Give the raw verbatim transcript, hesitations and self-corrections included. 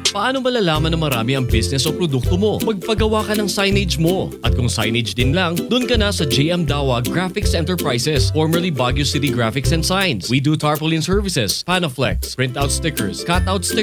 Paano malalaman na marami ang business o produkto mo? Magpagawa ka ng signage mo. At kung signage din lang, dun ka na sa J M Dawa Graphics Enterprises, formerly Baguio City Graphics and Signs. We do tarpaulin services, Panaflex, printout stickers, cutout stickers,